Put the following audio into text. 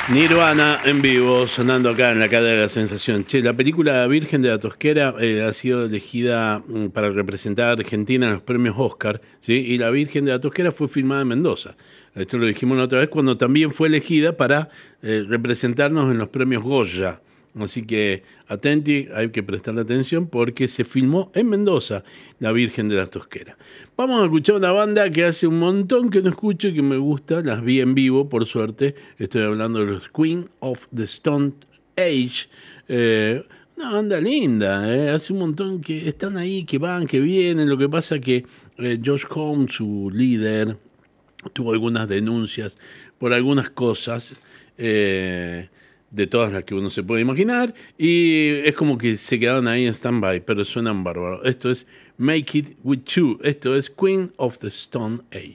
Nirvana en vivo, sonando acá en la cadena de la sensación. Che, la película Virgen de la Tosquera ha sido elegida para representar a Argentina en los premios Oscar, ¿sí? Y la Virgen de la Tosquera fue filmada en Mendoza. Esto lo dijimos la otra vez cuando también fue elegida para representarnos en los premios Goya. Así que atenti, hay que prestarle atención porque se filmó en Mendoza, La Virgen de la Tosquera. Vamos a escuchar una banda que hace un montón que no escucho y que me gusta, las vi en vivo, por suerte. Estoy hablando de los Queen of the Stone Age. Una banda linda, hace un montón que están ahí, que van, que vienen. Lo que pasa que Josh Homme, su líder, tuvo algunas denuncias por algunas cosas. De todas las que uno se puede imaginar, y es como que se quedaron ahí en stand-by, pero suenan bárbaros. Esto es Make It With You, esto es Queen of the Stone Age.